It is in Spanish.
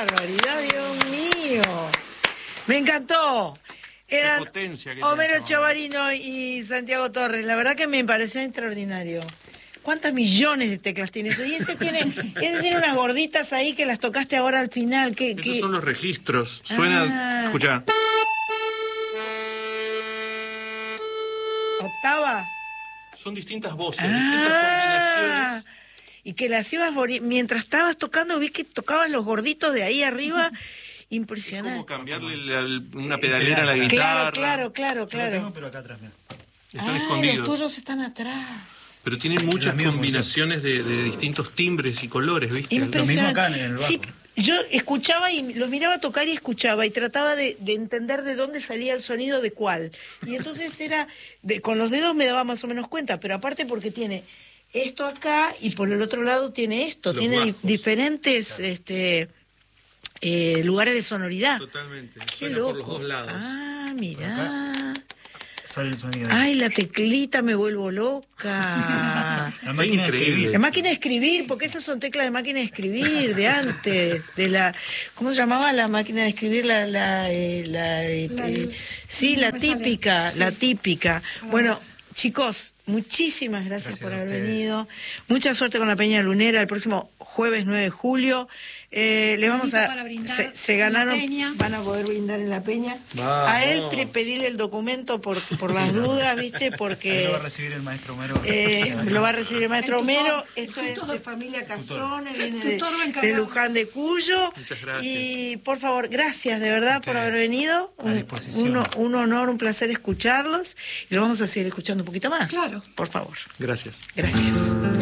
barbaridad, Dios mío! Me encantó. Eran Homero Chavarino y Santiago Torres. La verdad que me pareció extraordinario. ¿Cuántas millones de teclas tiene eso? Y ese tiene unas gorditas ahí que las tocaste ahora al final. Esos son los registros. Suena, escuchá. ¿Octava? Son distintas voces, distintas combinaciones. Y que las ibas, mientras estabas tocando, vi que tocabas los gorditos de ahí arriba. Impresionante. Es como cambiarle una pedalera a la guitarra. Claro. Yo lo tengo, pero acá atrás, mira. Están escondidos. Los tuyos están atrás. Pero tienen muchas combinaciones de distintos timbres y colores, ¿viste? Lo mismo acá en el bajo. Sí, yo escuchaba y los miraba tocar y escuchaba y trataba de entender de dónde salía el sonido de cuál. Y entonces con los dedos me daba más o menos cuenta, pero aparte porque tiene esto acá y por el otro lado tiene esto, Los tiene bajos. diferentes lugares de sonoridad. Totalmente. Qué Suena loco. por los dos lados. Mirá. Sale el sonido. Ay, la teclita, me vuelvo loca. La máquina de escribir. La máquina de escribir, porque esas son teclas de máquina de escribir de antes, ¿cómo se llamaba la máquina de escribir? Sí, la típica. Bueno, chicos, muchísimas gracias por haber venido. Mucha suerte con la Peña Lunera el próximo jueves 9 de julio. Les vamos a... Se ganaron, van a poder brindar en la Peña. Vamos. A él pedirle el documento por las dudas, ¿viste? Porque... Lo va a recibir el maestro Homero. lo va a recibir el maestro Homero. El Esto tutor. es de familia Casone, viene Tutor de Luján de Cuyo. Muchas gracias. Y por favor, gracias de verdad por haber venido. A disposición. Un honor, un placer escucharlos. Y lo vamos a seguir escuchando un poquito más. Claro. Por favor. Gracias. Gracias.